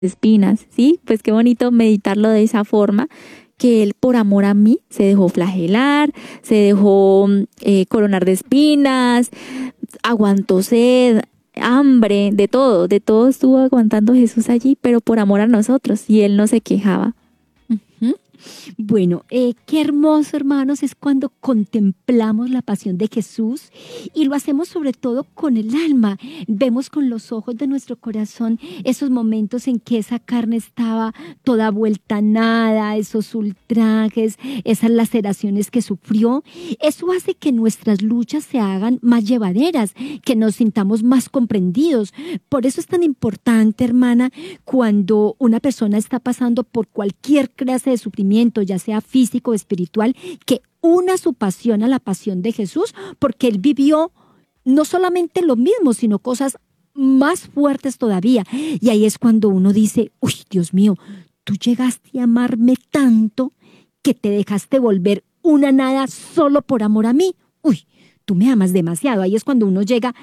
espinas, ¿sí? Pues qué bonito meditarlo de esa forma, que Él por amor a mí se dejó flagelar, se dejó coronar de espinas, aguantó sed, hambre, de todo estuvo aguantando Jesús allí, pero por amor a nosotros, y Él no se quejaba. Ujú. Bueno, qué hermoso, hermanos, es cuando contemplamos la pasión de Jesús y lo hacemos sobre todo con el alma. Vemos con los ojos de nuestro corazón esos momentos en que esa carne estaba toda vuelta a nada, esos ultrajes, esas laceraciones que sufrió. Eso hace que nuestras luchas se hagan más llevaderas, que nos sintamos más comprendidos. Por eso es tan importante, hermana, cuando una persona está pasando por cualquier clase de sufrimiento, ya sea físico o espiritual, que una su pasión a la pasión de Jesús, porque Él vivió no solamente lo mismo, sino cosas más fuertes todavía. Y ahí es cuando uno dice, uy, Dios mío, tú llegaste a amarme tanto que te dejaste volver una nada solo por amor a mí. Uy, tú me amas demasiado. Ahí es cuando uno llega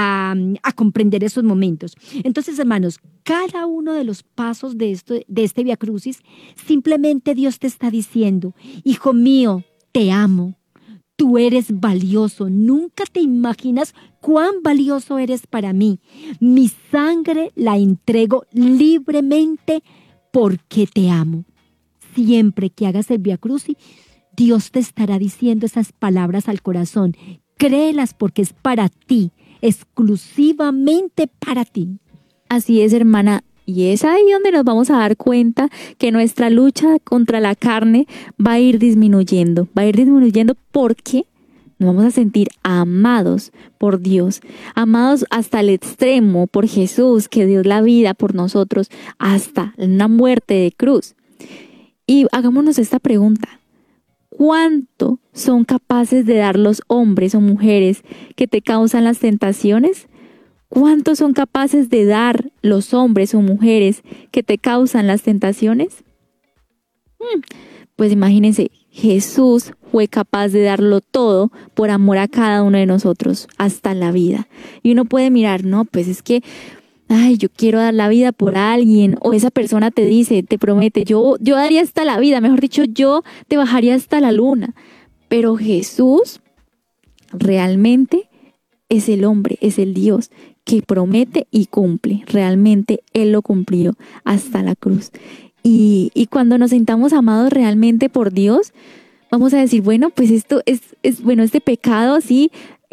a comprender esos momentos. Entonces, hermanos, cada uno de los pasos de este Vía Crucis, simplemente Dios te está diciendo, hijo mío, te amo. Tú eres valioso. Nunca te imaginas cuán valioso eres para mí. Mi sangre la entrego libremente porque te amo. Siempre que hagas el Vía Crucis, Dios te estará diciendo esas palabras al corazón. Créelas porque es para ti, exclusivamente para ti. Así es, hermana, y es ahí donde nos vamos a dar cuenta que nuestra lucha contra la carne va a ir disminuyendo porque nos vamos a sentir amados por Dios, amados hasta el extremo por Jesús, que dio la vida por nosotros hasta una muerte de cruz. Y hagámonos esta pregunta: ¿cuánto son capaces de dar los hombres o mujeres que te causan las tentaciones? ¿Cuánto son capaces de dar los hombres o mujeres que te causan las tentaciones? Pues imagínense, Jesús fue capaz de darlo todo por amor a cada uno de nosotros, hasta la vida. Y uno puede mirar, no, pues es que, ay, yo quiero dar la vida por alguien, o esa persona te dice, te promete, yo daría hasta la vida, mejor dicho, yo te bajaría hasta la luna. Pero Jesús realmente es el hombre, es el Dios que promete y cumple. Realmente Él lo cumplió hasta la cruz. Y cuando nos sintamos amados realmente por Dios, vamos a decir, bueno, pues esto bueno, este pecado, sí,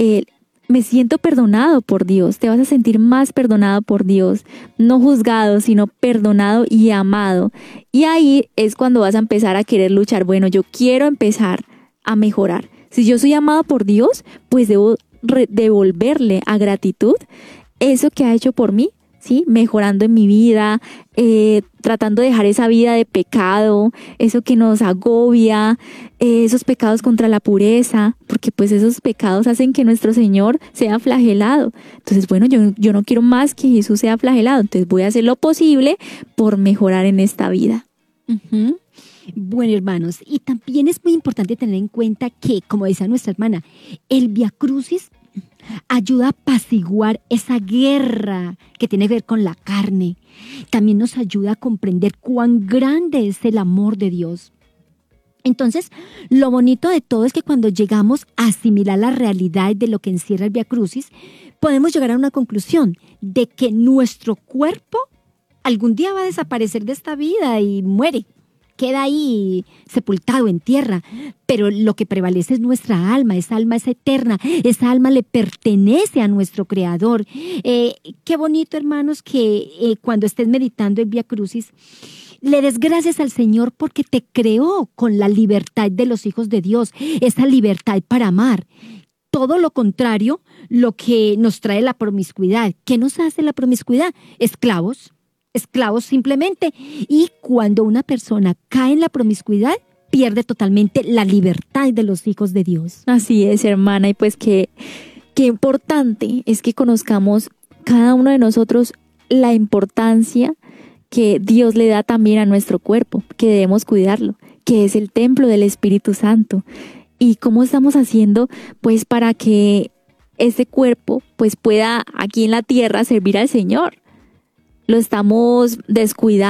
me siento perdonado por Dios. Te vas a sentir más perdonado por Dios, no juzgado, sino perdonado y amado. Y ahí es cuando vas a empezar a querer luchar. Bueno, yo quiero empezar a mejorar. Si yo soy amado por Dios, pues debo devolverle a gratitud eso que ha hecho por mí, ¿sí? Mejorando en mi vida, tratando de dejar esa vida de pecado, eso que nos agobia, esos pecados contra la pureza, porque pues esos pecados hacen que nuestro Señor sea flagelado. Entonces, bueno, yo no quiero más que Jesús sea flagelado, entonces voy a hacer lo posible por mejorar en esta vida. Uh-huh. Bueno, hermanos, y también es muy importante tener en cuenta que, como decía nuestra hermana, el Vía Crucis ayuda a apaciguar esa guerra que tiene que ver con la carne. También nos ayuda a comprender cuán grande es el amor de Dios. Entonces, lo bonito de todo es que cuando llegamos a asimilar la realidad de lo que encierra el Vía Crucis, podemos llegar a una conclusión de que nuestro cuerpo algún día va a desaparecer de esta vida y muere. Queda ahí sepultado en tierra, pero lo que prevalece es nuestra alma. Esa alma es eterna, esa alma le pertenece a nuestro Creador. Qué bonito, hermanos, que cuando estés meditando el Vía Crucis, le des gracias al Señor porque te creó con la libertad de los hijos de Dios, esa libertad para amar. Todo lo contrario, lo que nos trae la promiscuidad. ¿Qué nos hace la promiscuidad? Esclavos simplemente. Y cuando una persona cae en la promiscuidad, pierde totalmente la libertad de los hijos de Dios. Así es, hermana, y pues qué importante es que conozcamos cada uno de nosotros la importancia que Dios le da también a nuestro cuerpo, que debemos cuidarlo, que es el templo del Espíritu Santo. Y cómo estamos haciendo pues para que ese cuerpo pues pueda aquí en la tierra servir al Señor. lo estamos descuidando